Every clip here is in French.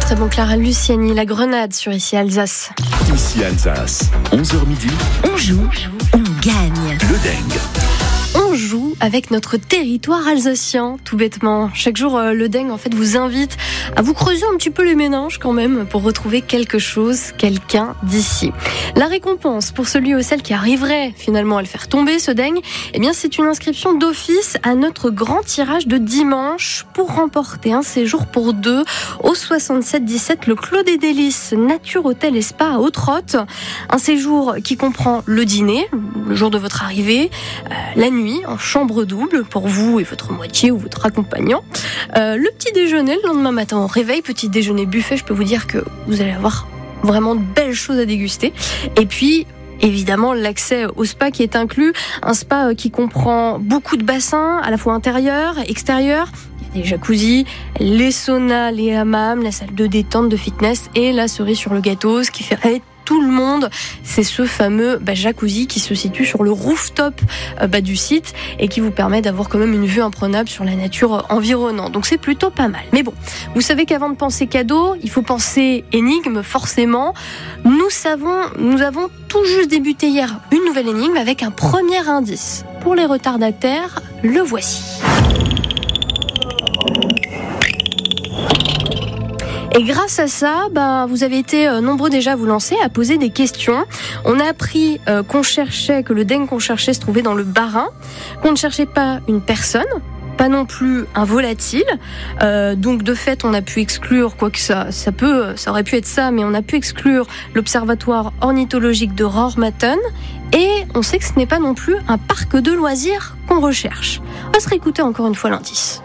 très bon Clara Luciani, La Grenade sur Ici Alsace. Ici Alsace, 11h midi. On joue, on gagne. Le Dengue. On joue avec notre territoire alsacien, tout bêtement. Chaque jour, le Dengue en fait vous invite à vous creuser un petit peu les méninges quand même pour retrouver quelque chose, quelqu'un d'ici. La récompense pour celui ou celle qui arriverait finalement à le faire tomber, ce Dengue, eh bien c'est une inscription d'office à notre grand tirage de dimanche pour remporter un séjour pour deux au 67-17 le Clos des Délices Nature Hôtel et Spa à Haute-Rotte. Un séjour qui comprend le dîner, le jour de votre arrivée, la nuit en chambre double pour vous et votre moitié ou votre accompagnant, le petit déjeuner le lendemain matin au réveil, petit déjeuner buffet, je peux vous dire que vous allez avoir vraiment de belles choses à déguster. Et puis évidemment, l'accès au spa qui est inclus, un spa qui comprend beaucoup de bassins, à la fois intérieurs, extérieurs. Il y a des jacuzzis, les saunas, les hammams, la salle de détente, de fitness et la cerise sur le gâteau, ce qui fait rêver tout le monde, c'est ce fameux jacuzzi qui se situe sur le rooftop du site et qui vous permet d'avoir quand même une vue imprenable sur la nature environnante. Donc c'est plutôt pas mal. Mais bon, vous savez qu'avant de penser cadeau, il faut penser énigme, forcément. Nous avons tout juste débuté hier une nouvelle énigme avec un premier indice. Pour les retardataires, le voici. Et grâce à ça, vous avez été nombreux déjà à vous lancer, à poser des questions. On a appris que le Dengue qu'on cherchait se trouvait dans le Bas-Rhin, qu'on ne cherchait pas une personne, pas non plus un volatile. Donc de fait, on a pu exclure, quoique ça aurait pu être ça, mais on a pu exclure l'observatoire ornithologique de Rormatten. Et on sait que ce n'est pas non plus un parc de loisirs qu'on recherche. On va se réécouter encore une fois l'indice.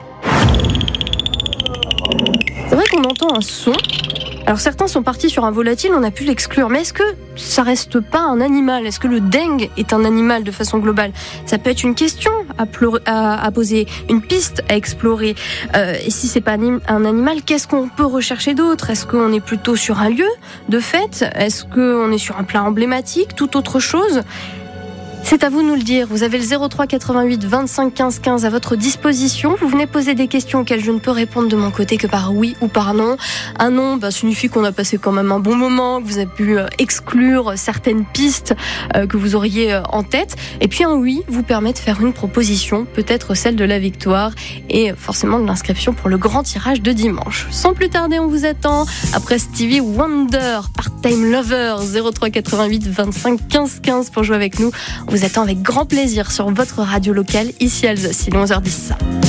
C'est vrai qu'on entend un son. Alors certains sont partis sur un volatile, on a pu l'exclure. Mais est-ce que ça reste pas un animal ? Est-ce que le Dengue est un animal de façon globale ? Ça peut être une question à poser, une piste à explorer. Et si c'est pas un animal, qu'est-ce qu'on peut rechercher d'autre ? Est-ce qu'on est plutôt sur un lieu de fête ? Est-ce qu'on est sur un plat emblématique ? Tout autre chose ? C'est à vous de nous le dire. Vous avez le 03 88 25 15 15 à votre disposition. Vous venez poser des questions auxquelles je ne peux répondre de mon côté que par oui ou par non. Un non signifie qu'on a passé quand même un bon moment, que vous avez pu exclure certaines pistes que vous auriez en tête. Et puis un oui vous permet de faire une proposition, peut-être celle de la victoire et forcément de l'inscription pour le grand tirage de dimanche. Sans plus tarder, on vous attend après Stevie Wonder, Part-Time Lover, 03 88 25 15 15 pour jouer avec nous. On vous attend avec grand plaisir sur votre radio locale, ici Alsace, il est 11h10.